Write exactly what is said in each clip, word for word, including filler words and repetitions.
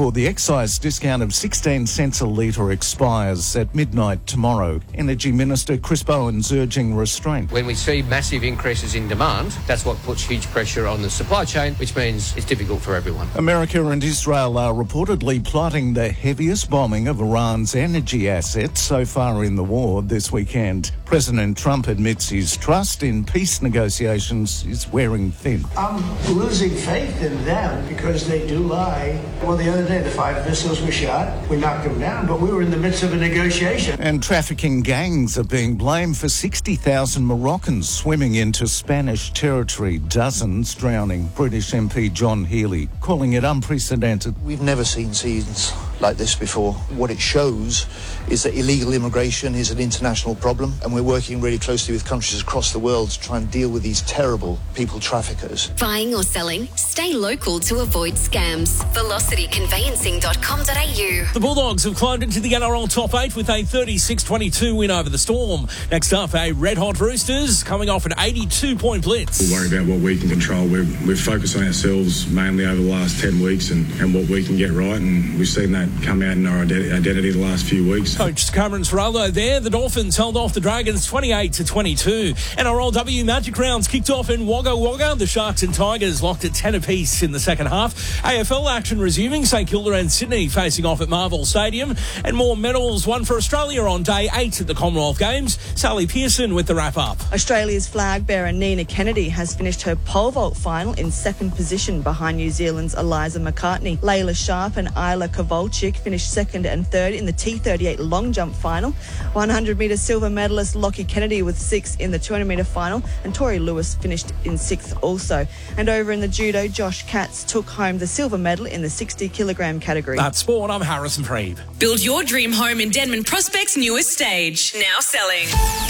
before the excise discount of sixteen cents a litre expires at midnight tomorrow. Energy Minister Chris Bowen's urging restraint. When we see massive increases in demand, that's what puts huge pressure on the supply chain, which means it's difficult for everyone. America and Israel are reportedly plotting the heaviest bombing of Iran's energy assets so far in the war this weekend. President Trump admits his trust in peace negotiations is wearing thin. I'm losing faith in them because they do lie. Well, the other day, the five missiles were shot. We knocked them down, but we were in the midst of a negotiation. And trafficking gangs are being blamed for sixty thousand Moroccans swimming into Spanish territory, dozens drowning. British M P John Healey calling it unprecedented. We've never seen scenes like this before. What it shows is that illegal immigration is an international problem, and we're working really closely with countries across the world to try and deal with these terrible people traffickers. Buying or selling? Stay local to avoid scams. velocity conveyancing dot com dot a u. The Bulldogs have climbed into the N R L top eight with a thirty-six twenty-two win over the Storm. Next up, a red-hot Roosters coming off an eighty-two point blitz. We worry about what we can control. We've, we've focused on ourselves mainly over the last ten weeks and, and what we can get right, and we've seen that come out in our identity the last few weeks. Coach Cameron Serraldo there. The Dolphins held off the Dragons twenty-eight to twenty-two. N R L W Magic rounds kicked off in Wagga Wagga. The Sharks and Tigers locked at ten apiece in the second half. A F L action resuming. St Kilda and Sydney facing off at Marvel Stadium. And more medals won for Australia on day eight at the Commonwealth Games. Sally Pearson with the wrap-up. Australia's flag bearer Nina Kennedy has finished her pole vault final in second position behind New Zealand's Eliza McCartney. Layla Sharp and Isla Kovalchik finished second and third in the T thirty-eight long jump final. one hundred metre silver medalist Lockie Kennedy with sixth in the two hundred metre final, and Tori Lewis finished in sixth also. And over in the judo, Josh Katz took home the silver medal in the sixty kilogram category. That's sport. I'm Harrison Preeb. Build your dream home in Denman Prospect's newest stage. Now selling.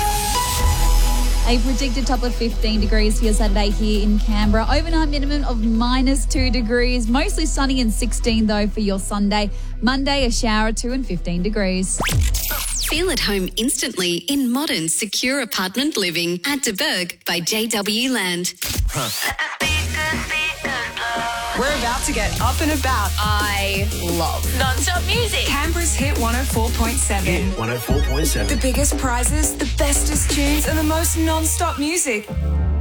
A predicted top of fifteen degrees for your Saturday here in Canberra. Overnight minimum of minus two degrees. Mostly sunny and sixteen though for your Sunday. Monday, a shower at two and fifteen degrees. Feel at home instantly in modern, secure apartment living at De Burg by J W Land. We're about to get up and about. I love Non-stop music. Canberra's Hit one oh four point seven. one oh four point seven. The biggest prizes, the bestest tunes, and the most non-stop music.